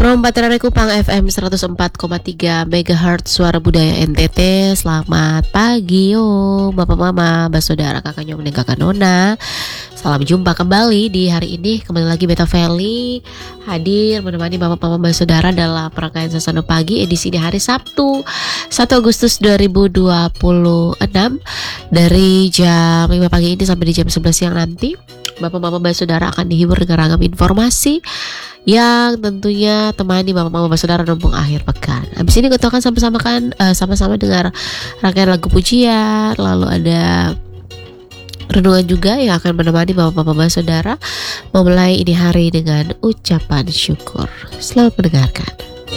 Perempatan Kupang FM 104,3 MHz Suara Budaya NTT. Selamat pagi yo Bapak Mama, Saudara, Kakak Nyong dan Kakak Nona. Salam jumpa kembali di hari ini. Kembali lagi Beta Feli hadir menemani Bapak Mama Saudara dalam rangkaian Sasana Pagi edisi di hari Sabtu 1 Agustus 2026 dari jam 5 pagi ini sampai di jam 11 siang nanti. Bapak Mama Saudara akan dihibur dengan ragam informasi yang tentunya temani Bapak Mama Saudara numpung akhir pekan. Habis ini kita akan sama-sama dengar rangkaian lagu pujian, lalu ada renungan juga yang akan menemani Bapak Mama Saudara memulai ini hari dengan ucapan syukur. Selamat mendengarkan.